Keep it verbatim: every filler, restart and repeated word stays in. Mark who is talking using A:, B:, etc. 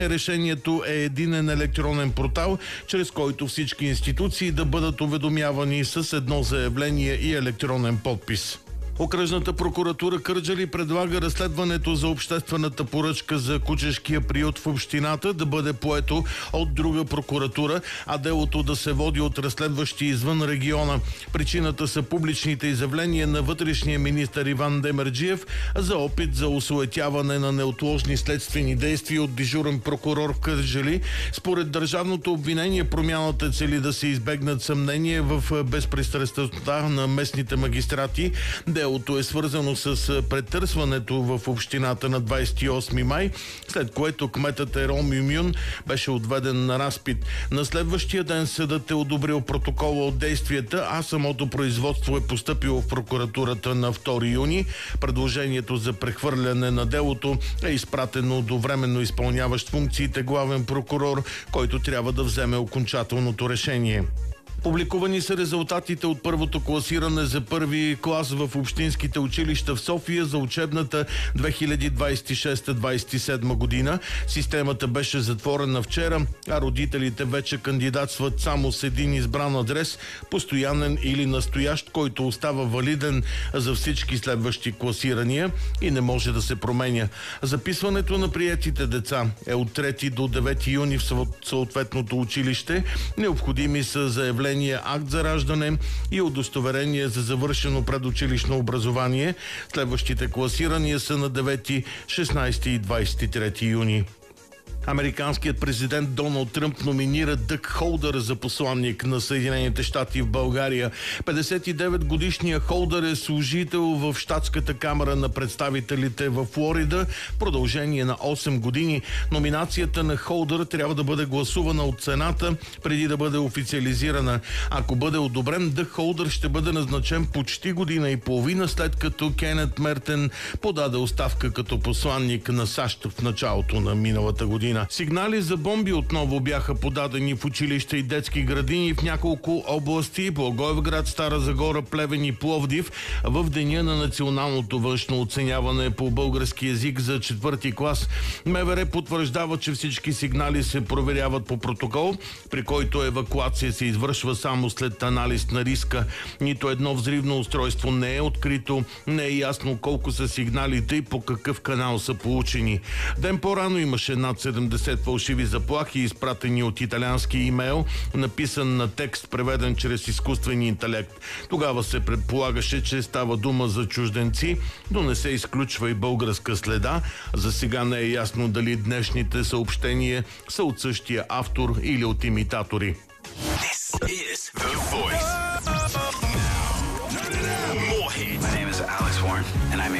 A: Решението е единен електронен портал, чрез който всички институции да бъдат уведомявани с едно заявление и електронен подпис. Окръжната прокуратура Кърджали предлага разследването за обществената поръчка за кучешкия приют в общината да бъде поето от друга прокуратура, а делото да се води от разследващи извън региона. Причината са публичните изявления на вътрешния министър Иван Демерджиев за опит за осуетяване на неотложни следствени действия от дежурен прокурор в Кърджали. Според държавното обвинение, промяната цели да се избегнат съмнения в безпристрастността на местните магистрати. Делото е свързано с претърсването в общината на двадесет и осми май, след което кметът Ерол Мюмюн беше отведен на разпит. На следващия ден съдът е одобрил протокола от действията, а самото производство е постъпило в прокуратурата на втори юни. Предложението за прехвърляне на делото е изпратено до временно изпълняващ функциите главен прокурор, който трябва да вземе окончателното решение. Публикувани са резултатите от първото класиране за първи клас в общинските училища в София за учебната две хиляди двадесет и шеста двадесет и седма година. Системата беше затворена вчера, а родителите вече кандидатстват само с един избран адрес, постоянен или настоящ, който остава валиден за всички следващи класирания и не може да се променя. Записването на приетите деца е от трети до девети юни в съответното училище. Необходими са заявления, акт за раждане и удостоверение за завършено предучилищно образование. Следващите класирания са на девети, шестнадесети и двадесет и трети юни. Американският президент Доналд Тръмп номинира Дъг Холдър за посланник на Съединените щати в България. петдесет и девет годишният Холдър е служител в щатската камара на представителите в Флорида в продължение на осем години. Номинацията на Холдър трябва да бъде гласувана от Сената преди да бъде официализирана. Ако бъде одобрен, Дъг Холдър ще бъде назначен почти година и половина след като Кенет Мертен подаде оставка като посланник на САЩ в началото на миналата година. Сигнали за бомби отново бяха подадени в училища и детски градини в няколко области – Благоевград, Стара Загора, Плевен и Пловдив, в деня на националното външно оценяване по български език за четвърти клас. МВР потвърждава, че всички сигнали се проверяват по протокол, при който евакуация се извършва само след анализ на риска. Нито едно взривно устройство не е открито, не е ясно колко са сигналите и по какъв канал са получени. Ден по-рано имаше над седемдесет фалшиви заплахи, изпратени от италиански имейл, написан на текст, преведен чрез изкуствен интелект. Тогава се предполагаше, че става дума за чужденци, но не се изключва и българска следа. За сега не е ясно дали днешните съобщения са от същия автор или от имитатори.
B: This is The Voice. More hits. My name is Alex Warren, and I'm